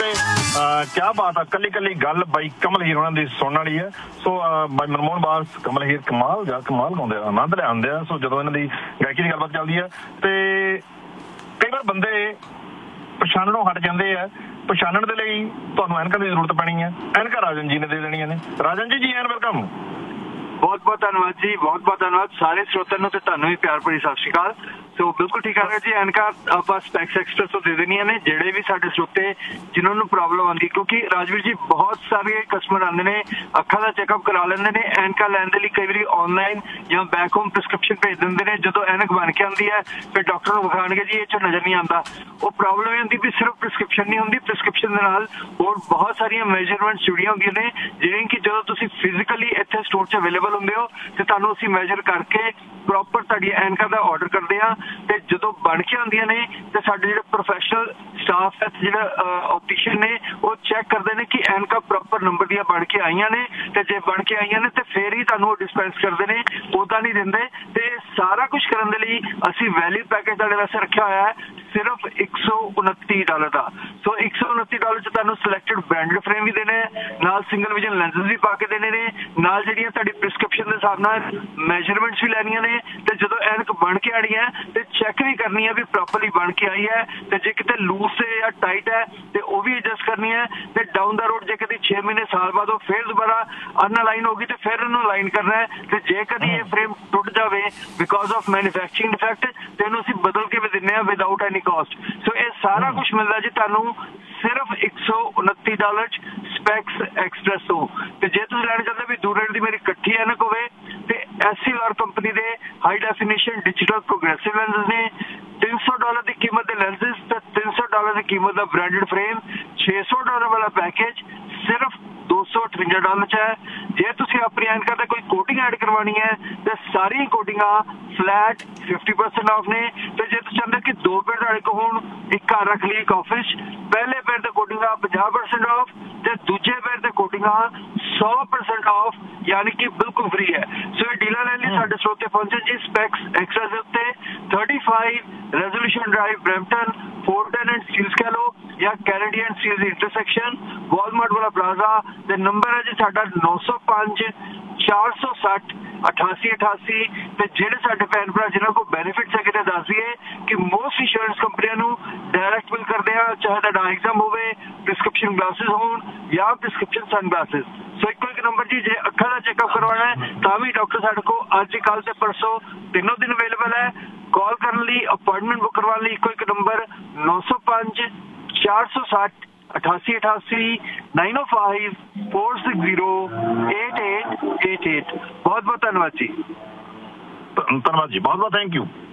ਤੇ ਕਿਆ ਬਾਤ ਆ, ਕੱਲੀ ਕੱਲੀ ਗੱਲ ਬਾਈ ਕਮਲ ਹੀਰ ਉਹਨਾਂ ਦੀ ਸੁਣਨ ਵਾਲੀ ਹੈ। ਸੋ ਬਾਈ ਮਨਮੋਹਨ ਬਾਸ, ਕਮਲ ਹੀਰ ਕਮਾਲ ਗਾਉਂਦੇ ਆ, ਆਨੰਦ ਲਿਆਉਂਦੇ ਆ। ਸੋ ਜਦੋਂ ਇਹਨਾਂ ਦੀ ਗਾਇਕੀ ਦੀ ਗੱਲਬਾਤ ਚੱਲਦੀ ਹੈ ਤੇ ਕਈ ਵਾਰ ਬੰਦੇ ਪਛਾਣਨੋਂ ਹਟ ਜਾਂਦੇ ਆ। ਪਛਾਣਨ ਦੇ ਲਈ ਤੁਹਾਨੂੰ ਐਨਕਾਂ ਦੀ ਜ਼ਰੂਰਤ ਪੈਣੀ ਹੈ। ਐਨਕਾਂ ਰਾਜਨ ਜੀ ਨੇ ਦੇ ਦੇਣੀਆਂ ਨੇ। ਰਾਜਨ ਜੀ ਐਨ ਵੈਲਕਮ। ਬਹੁਤ ਬਹੁਤ ਧੰਨਵਾਦ ਜੀ, ਬਹੁਤ ਬਹੁਤ ਧੰਨਵਾਦ ਸਾਰੇ ਸਰੋਤਿਆਂ ਨੂੰ ਤੇ ਤੁਹਾਨੂੰ ਵੀ ਪਿਆਰ ਭਰੀ ਸਤਿ ਸ਼੍ਰੀ ਅਕਾਲ। ਸੋ ਬਿਲਕੁਲ ਠੀਕ ਆ ਜੀ, ਐਨਕਾਂ ਆਪਾਂ ਸਪੈਕਸ ਐਕਸਪ੍ਰੈਸ ਤੋਂ ਦੇ ਦੇਣੀਆਂ ਨੇ ਜਿਹੜੇ ਵੀ ਸਾਡੇ ਸਰੋਤੇ ਜਿਨ੍ਹਾਂ ਨੂੰ ਪ੍ਰੋਬਲਮ ਆਉਂਦੀ, ਕਿਉਂਕਿ ਰਾਜਵੀਰ ਜੀ ਬਹੁਤ ਸਾਰੇ ਕਸਟਮਰ ਆਉਂਦੇ ਨੇ, ਅੱਖਾਂ ਦਾ ਚੈੱਕਅਪ ਕਰਾ ਲੈਂਦੇ ਨੇ, ਐਨਕਾਂ ਲੈਣ ਦੇ ਲਈ ਕਈ ਵਾਰੀ ਆਨਲਾਈਨ ਜਾਂ ਬੈਕ ਹੋਮ ਪ੍ਰਿਸਕ੍ਰਿਪਸ਼ਨ ਭੇਜ ਦਿੰਦੇ ਨੇ। ਜਦੋਂ ਐਨਕ ਬਣ ਕੇ ਆਉਂਦੀ ਹੈ ਫਿਰ ਡਾਕਟਰ ਨੂੰ ਵਿਖਾਣਗੇ ਜੀ ਇਹ 'ਚ ਨਜ਼ਰ ਨਹੀਂ ਆਉਂਦਾ। ਉਹ ਪ੍ਰੋਬਲਮ ਇਹ ਹੁੰਦੀ ਵੀ ਸਿਰਫ ਪ੍ਰਿਸਕ੍ਰਿਪਸ਼ਨ ਨਹੀਂ ਹੁੰਦੀ, ਪ੍ਰਿਸਕ੍ਰਿਪਸ਼ਨ ਦੇ ਨਾਲ ਹੋਰ ਬਹੁਤ ਸਾਰੀਆਂ ਮੈਜਰਮੈਂਟਸ ਜੁੜੀਆਂ ਹੁੰਦੀਆਂ ਨੇ, ਜਿਹੜੀਆਂ ਕਿ ਜਦੋਂ ਤੁਸੀਂ ਫਿਜ਼ੀਕਲੀ ਇੱਥੇ ਸਟੋਰ 'ਚ ਅਵੇਲੇਬਲ ਹੁੰਦੇ ਹੋ ਤੇ ਤੁਹਾਨੂੰ ਅਸੀਂ ਮੈਜਰ ਕਰਕੇ ਪ੍ਰੋਪਰ ਤੁਹਾਡੀਆਂ ਐਨਕਾਂ ਦਾ ਆਰਡਰ ਕਰਦੇ ਹਾਂ। ਤੇ ਜਦੋਂ ਬਣ ਕੇ ਆਉਂਦੀਆਂ ਨੇ ਤੇ ਸਾਡੇ ਜਿਹੜੇ ਪ੍ਰੋਫੈਸ਼ਨਲ ਸਟਾਫ ਹੈ, ਜਿਹੜਾ ਆਪਟੀਸ਼ੀਅਨ ਨੇ, ਉਹ ਚੈੱਕ ਕਰਦੇ ਨੇ ਕਿ ਐਨਕਾਂ ਪ੍ਰੋਪਰ ਨੰਬਰ ਦੀਆਂ ਬਣ ਕੇ ਆਈਆਂ ਨੇ, ਤੇ ਜੇ ਬਣ ਕੇ ਆਈਆਂ ਨੇ ਤੇ ਫੇਰ ਹੀ ਤੁਹਾਨੂੰ ਉਹ ਡਿਸਪੈਂਸ ਕਰਦੇ ਨੇ, ਉਦਾਂ ਨਹੀਂ ਦਿੰਦੇ। ਤੇ ਸਾਰਾ ਕੁਝ ਕਰਨ ਦੇ ਲਈ ਅਸੀਂ ਵੈਲਿਊ ਪੈਕੇਜ ਤੁਹਾਡੇ ਵਾਸਤੇ ਰੱਖਿਆ ਹੋਇਆ ਹੈ ਸਿਰਫ $129 ਦਾ। ਸੋ $129 ਚ ਤੁਹਾਨੂੰ ਸਿਲੈਕਟਡ ਬ੍ਰਾਂਡਡ ਫਰੇਮ ਵੀ ਦੇਣੇ, ਨਾਲ ਸਿੰਗਲ ਵਿਜ਼ਨ ਲੈਂਸਸ ਵੀ ਪਾ ਕੇ ਦੇਣੇ ਨੇ, ਨਾਲ ਜਿਹੜੀਆਂ ਤੁਹਾਡੀ ਪ੍ਰਿਸਕ੍ਰਿਪਸ਼ਨ ਦੇ ਹਿਸਾਬ ਨਾਲ ਮੈਜਰਮੈਂਟਸ ਵੀ ਲੈਣੀਆਂ ਨੇ। ਤੇ ਜਦੋਂ ਐਨਕ ਬਣ ਕੇ ਆਣੀ ਹੈ ਤੇ ਚੈੱਕ ਵੀ ਕਰਨੀ ਹੈ ਵੀ ਪ੍ਰੋਪਰਲੀ ਬਣ ਕੇ ਆਈ ਹੈ, ਤੇ ਜੇ ਕਿਤੇ ਲੂਜ਼ ਹੈ ਜਾਂ ਟਾਈਟ ਹੈ ਤੇ ਉਹ ਵੀ ਐਡਜਸਟ ਕਰਨੀ ਹੈ। ਤੇ ਡਾਊਨ ਦਾ ਰੋਡ ਜੇ ਕਦੀ 6 ਮਹੀਨੇ ਸਾਲ ਬਾਅਦ ਉਹ ਫੇਰ ਦੁਬਾਰਾ ਅਨਅਲਾਈਨ ਹੋ ਗਈ ਤੇ ਫਿਰ ਉਹਨੂੰ ਅਲਾਈਨ ਕਰਨਾ ਹੈ। ਤੇ ਜੇ ਕਦੀ ਇਹ ਫਰੇਮ ਟੁੱਟ ਜਾਵੇ ਬਿਕੋਜ਼ ਆਫ ਮੈਨੂਫੈਕਚਰਿੰਗ ਡਿਫੈਕਟ ਤੇ ਇਹਨੂੰ ਅਸੀਂ ਬਦਲ ਕੇ ਵੀ ਦਿੰਦੇ ਹਾਂ ਵਿਦਆਊਟ ਐਨੀ ਕਾਸਟ। ਸੋ ਇਹ ਸਾਰਾ ਕੁਝ ਮਿਲਦਾ ਜੀ ਤੁਹਾਨੂੰ ਸਿਰਫ $129 ਸਪੈਕਸ ਐਕਸਪ੍ਰੈਸ ਤੋਂ। ਤੇ ਜੇ ਤੁਸੀਂ ਲੈਣਾ ਚਾਹੁੰਦੇ ਵੀ ਦੂਰ ਰੇਟ ਦੀ ਮੇਰੀ ਇਕੱਠੀ ਐਨਕ ਹੋਵੇ ਤੇ SCR ਕੰਪਨੀ ਦੇ high definition digital progressive lenses ਨੇ, $300 ਦੀ ਕੀਮਤ ਦੇ ਲੈਂਸਸ ਤੇ $300 ਦੀ ਕੀਮਤ ਦਾ ਬ੍ਰਾਂਡਡ ਫਰੇਮ, $600 ਵਾਲਾ ਪੈਕੇਜ ਸਿਰਫ $258 ਚ ਹੈ। ਜੇ ਤੁਸੀਂ ਆਪਣੀ ਐਨਕਾਂ ਤੇ ਕੋਈ ਕੋਟਿੰਗ ਐਡ ਕਰਵਾਉਣੀ ਹੈ ਤੇ ਸਾਰੀਆਂ ਕੋਟਿੰਗਾਂ ਫਲੈਟ 50% ਆਫ ਨੇ। ਤੇ ਜੇ ਤੁਸੀਂ ਚਾਹੁੰਦੇ ਕਿ 2 ਪੇੜ ਤੁਹਾਡੇ ਕੋਲ ਹੋਣ, ਇੱਕ ਘਰ ਰੱਖ ਲਈ ਇੱਕ ਆਫਿਸ, ਪਹਿਲੇ ਪੇੜ ਤੇ ਕੋਟਿੰਗਾਂ 50% ਆਫ ਤੇ ਦੂਜੇ ਪੇੜ ਤੇ ਕੋਟਿੰਗਾਂ 100% ਆਫ, ਯਾਨੀ ਕਿ ਬਿਲਕੁਲ ਫ੍ਰੀ ਹੈ। ਸੋ ਇਹ ਡੀਲਰ ਲੈਣ ਲਈ ਸਾਡੇ ਸਰੋਤੇ ਪਹੁੰਚੇ ਜੀ ਸਪੈਕਸ ਐਕਸਪ੍ਰੈਸ ਦੇ ਉੱਤੇ 35 resolution drive Brampton, ਫੋਰਟਨ and Steeles ਕਹਿ ਲਓ ਜਾਂ ਕੈਨੇਡੀਅਨ ਸਟੀਲਸ ਇੰਟਰਸੈਕਸ਼ਨ ਵਾਲਮਾਰਟ ਵਾਲਾ ਪਲਾਜ਼ਾ। ਤੇ ਨੰਬਰ ਹੈ ਜੀ ਸਾਡਾ 905 460 8888। ਤੇ ਜਿਹੜੇ ਸਾਡੇ ਭੈਣ ਭਰਾ ਜਿਹਨਾਂ ਕੋਲ ਬੈਨੀਫਿਟਸ ਹੈਗੇ ਨੇ ਦੱਸ ਦਈਏ ਕਿ ਮੋਸਟ ਇੰਸ਼ੋਰੈਂਸ ਕੰਪਨੀਆਂ ਨੂੰ ਡਾਇਰੈਕਟ ਬਿਲ ਕਰਦੇ ਆ, ਚਾਹੇ ਤੁਹਾਡਾ ਐਗਜ਼ਾਮ ਹੋਵੇ, ਪ੍ਰਿਸਕ੍ਰਿਪਸ਼ਨ ਗਲਾਸਿਸ ਹੋਣ ਜਾਂ ਪ੍ਰਿਸਕ੍ਰਿਪਸ਼ਨ ਸਨ ਗਲਾਸਿਸ। ਸੋ ਇੱਕੋ ਇੱਕ ਨੰਬਰ ਜੀ, ਜੇ ਅੱਖਾਂ ਦਾ ਚੈੱਕਅਪ ਕਰਵਾਉਣਾ ਹੈ ਤਾਂ ਵੀ ਡਾਕਟਰ ਸਾਡੇ ਕੋਲ ਅੱਜ ਕੱਲ੍ਹ ਤੇ ਪਰਸੋਂ ਤਿੰਨੋਂ ਦਿਨ ਅਵੇਲੇਬਲ ਹੈ। ਕਾਲ ਕਰਨ ਲਈ, ਅਪਾਇੰਟਮੈਂਟ ਬੁੱਕ ਕਰਵਾਉਣ ਲਈ ਇੱਕੋ ਇੱਕ ਨੰਬਰ 905 460 8888 905 460 8888। ਬਹੁਤ ਬਹੁਤ ਧੰਨਵਾਦ ਜੀ। ਧੰਨਵਾਦ ਜੀ, ਬਹੁਤ ਬਹੁਤ ਥੈਂਕ ਯੂ।